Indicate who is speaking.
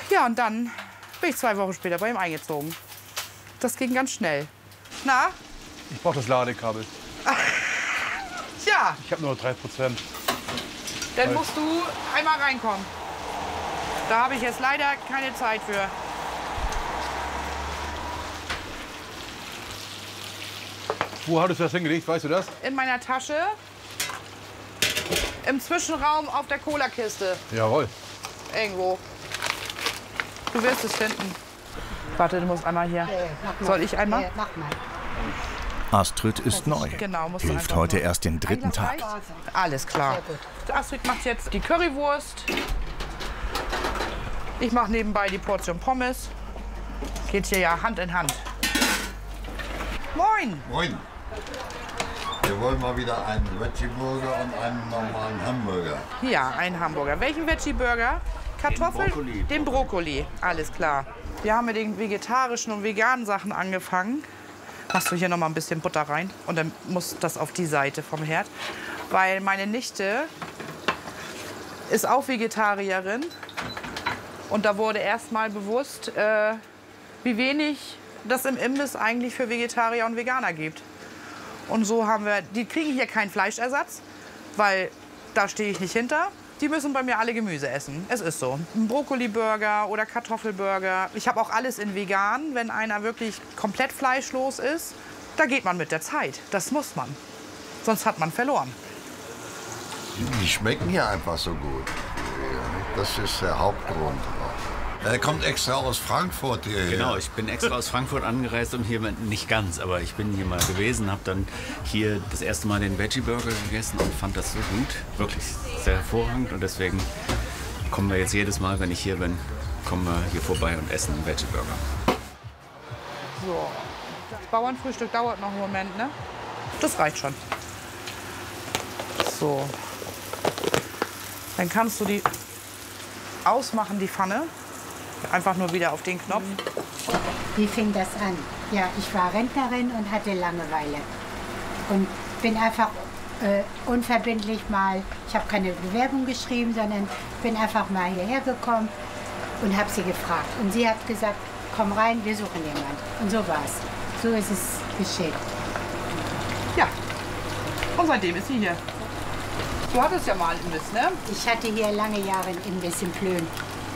Speaker 1: Ja, und dann bin ich 2 Wochen später bei ihm eingezogen. Das ging ganz schnell. Na?
Speaker 2: Ich brauche das Ladekabel.
Speaker 1: Tja,
Speaker 2: Ich habe nur 3%.
Speaker 1: dann musst du einmal reinkommen. Da habe ich jetzt leider keine Zeit für.
Speaker 2: Wo hattest du das hingelegt? Weißt du das?
Speaker 1: In meiner Tasche, im Zwischenraum auf der Cola-Kiste.
Speaker 2: Jawohl.
Speaker 1: Irgendwo. Du wirst es finden. Warte, du musst einmal hier. Soll ich einmal?
Speaker 3: Ja, mach mal.
Speaker 4: Astrid ist neu.
Speaker 1: Genau, musst du
Speaker 4: Hilft
Speaker 1: einfach
Speaker 4: heute
Speaker 1: nur.
Speaker 4: erst den 3. Tag.
Speaker 1: Alles klar. Astrid macht jetzt die Currywurst. Ich mache nebenbei die Portion Pommes. Geht hier ja Hand in Hand. Moin!
Speaker 5: Moin. Wir wollen mal wieder einen Veggie-Burger und einen normalen Hamburger.
Speaker 1: Ja, ein Hamburger. Welchen Veggie-Burger? Kartoffeln? Den Brokkoli. Alles klar. Wir haben mit den vegetarischen und veganen Sachen angefangen. Machst du hier noch mal ein bisschen Butter rein und dann muss das auf die Seite vom Herd. Weil meine Nichte ist auch Vegetarierin und da wurde erst mal bewusst, wie wenig das im Imbiss eigentlich für Vegetarier und Veganer gibt. Und so haben wir, die kriegen hier keinen Fleischersatz, weil da stehe ich nicht hinter. Die müssen bei mir alle Gemüse essen. Es ist so. Ein Brokkoli-Burger oder Kartoffelburger. Ich habe auch alles in vegan, wenn einer wirklich komplett fleischlos ist. Da geht man mit der Zeit. Das muss man. Sonst hat man verloren.
Speaker 5: Die schmecken hier einfach so gut. Das ist der Hauptgrund. Er kommt extra aus Frankfurt hierher.
Speaker 6: Genau, ich bin extra aus Frankfurt angereist und hier nicht ganz, aber ich bin hier mal gewesen, habe dann hier das erste Mal den Veggie Burger gegessen und fand das so gut, wirklich sehr hervorragend und deswegen kommen wir jetzt jedes Mal, wenn ich hier bin, kommen wir hier vorbei und essen einen Veggie Burger.
Speaker 1: So. Das Bauernfrühstück dauert noch einen Moment, ne? Das reicht schon. So. Dann kannst du die ausmachen, die Pfanne. Einfach nur wieder auf den Knopf.
Speaker 3: Wie fing das an? Ja, ich war Rentnerin und hatte Langeweile. Und bin einfach unverbindlich mal, ich habe keine Bewerbung geschrieben, sondern bin einfach mal hierher gekommen und habe sie gefragt. Und sie hat gesagt, komm rein, wir suchen jemanden. Und so war es. So ist es geschehen.
Speaker 1: Ja. Und seitdem ist sie hier. Du hattest ja mal einen Imbiss, ne?
Speaker 3: Ich hatte hier lange Jahre einen Imbiss in Plön.